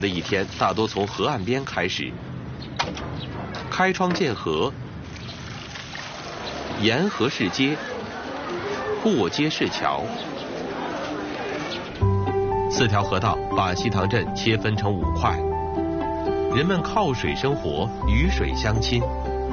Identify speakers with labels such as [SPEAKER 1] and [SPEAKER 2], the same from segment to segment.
[SPEAKER 1] 的一天大多从河岸边开始，开窗见河，沿河是街，过街是桥。4条河道把西塘镇切分成5块，人们靠水生活，与水相亲。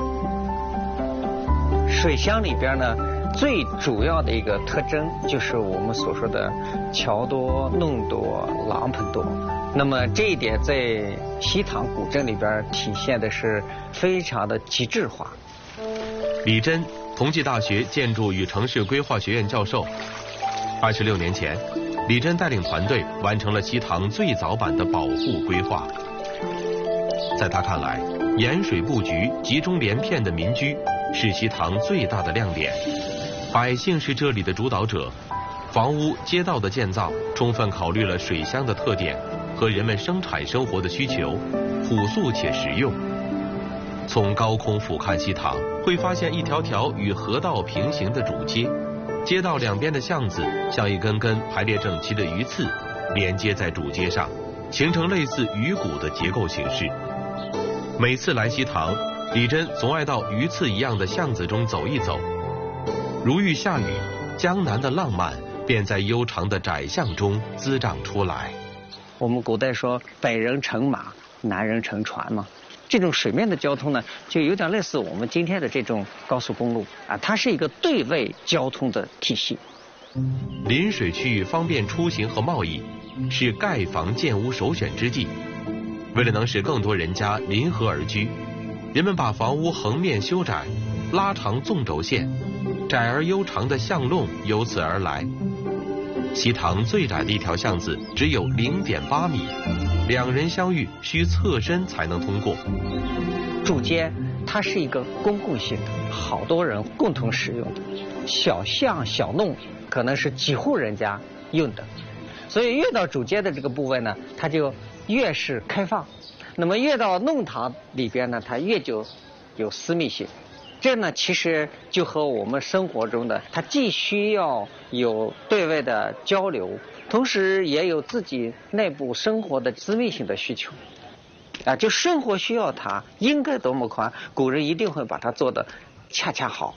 [SPEAKER 2] 水乡里边呢，最主要的一个特征就是我们所说的桥多、弄多、廊棚多。那么这一点在西塘古镇里边体现的是非常的极致化。
[SPEAKER 1] 李真，同济大学建筑与城市规划学院教授。26年前，李真带领团队完成了西塘最早版的保护规划。在他看来，沿水布局、集中连片的民居是西塘最大的亮点，百姓是这里的主导者。房屋、街道的建造充分考虑了水乡的特点和人们生产生活的需求，朴素且实用。从高空俯瞰西塘，会发现一条条与河道平行的主街，街道两边的巷子像一根根排列整齐的鱼刺，连接在主街上，形成类似鱼骨的结构形式。每次来西塘，李真总爱到鱼刺一样的巷子中走一走。如遇下雨，江南的浪漫便在悠长的窄巷中滋长出来。
[SPEAKER 2] 我们古代说北人乘马，南人乘船嘛，这种水面的交通呢，就有点类似我们今天的这种高速公路啊，它是一个对外交通的体系。
[SPEAKER 1] 临水区域方便出行和贸易，是盖房建屋首选之地。为了能使更多人家临河而居，人们把房屋横面修窄，拉长纵轴线，窄而悠长的巷弄由此而来。西塘最窄的一条巷子只有0.8米，2人相遇需侧身才能通过。
[SPEAKER 2] 主街它是一个公共性的，好多人共同使用的，小巷小弄可能是几户人家用的，所以越到主街的这个部位呢，它就越是开放。那么越到弄堂里边呢，它越就有私密性。这呢，其实就和我们生活中的，它既需要有对外的交流，同时也有自己内部生活的私密性的需求。啊，就生活需要它应该多么宽，古人一定会把它做得恰恰好。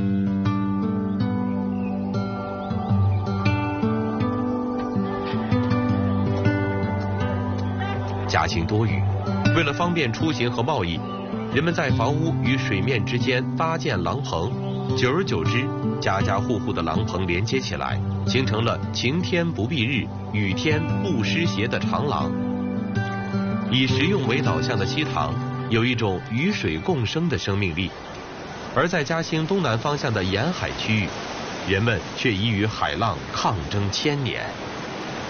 [SPEAKER 1] 嘉兴多雨，为了方便出行和贸易，人们在房屋与水面之间搭建廊棚，久而久之，家家户户的廊棚连接起来，形成了晴天不蔽日，雨天不湿鞋的长廊。以实用为导向的西塘有一种与水共生的生命力，而在嘉兴东南方向的沿海区域，人们却已与海浪抗争1000年。